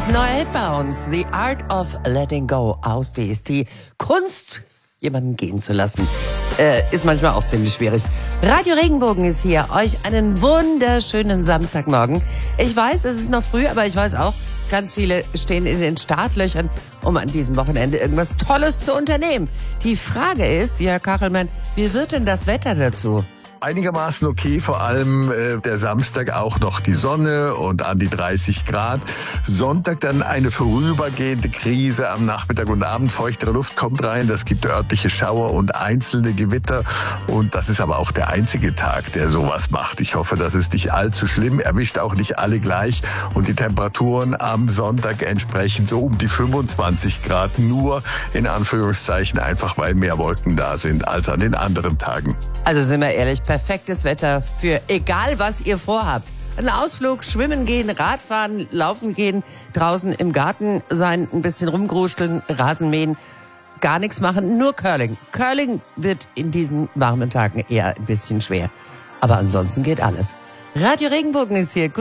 Das neue Hit bei uns, The Art of Letting Go aus DST. Kunst, jemanden gehen zu lassen, ist manchmal auch ziemlich schwierig. Radio Regenbogen ist hier, euch einen wunderschönen Samstagmorgen. Ich weiß, es ist noch früh, aber ich weiß auch, ganz viele stehen in den Startlöchern, um an diesem Wochenende irgendwas Tolles zu unternehmen. Die Frage ist, ja, Kachelmann, wie wird denn das Wetter dazu? Einigermaßen okay, vor allem der Samstag auch noch die Sonne und an die 30 Grad. Sonntag dann eine vorübergehende Krise am Nachmittag und Abend. Feuchtere Luft kommt rein, das gibt örtliche Schauer und einzelne Gewitter. Und das ist aber auch der einzige Tag, der sowas macht. Ich hoffe, das ist nicht allzu schlimm, erwischt auch nicht alle gleich. Und die Temperaturen am Sonntag entsprechend so um die 25 Grad, nur in Anführungszeichen einfach, weil mehr Wolken da sind als an den anderen Tagen. Also sind wir ehrlich, perfektes Wetter für egal, was ihr vorhabt. Ein Ausflug, schwimmen gehen, Radfahren, laufen gehen, draußen im Garten sein, ein bisschen rumgruscheln, Rasen mähen, gar nichts machen, nur Curling. Curling wird in diesen warmen Tagen eher ein bisschen schwer. Aber ansonsten geht alles. Radio Regenbogen ist hier.